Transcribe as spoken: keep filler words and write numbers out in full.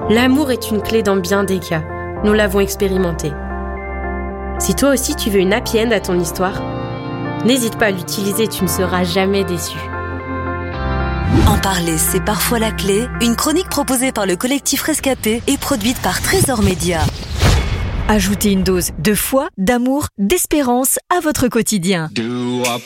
L'amour est une clé dans bien des cas. Nous l'avons expérimenté. Si toi aussi tu veux une happy end à ton histoire, n'hésite pas à l'utiliser, tu ne seras jamais déçu. En parler, c'est parfois la clé. Une chronique proposée par le collectif Rescapé et produite par Trésor Média. Ajoutez une dose de foi, d'amour, d'espérance à votre quotidien. Do-wop.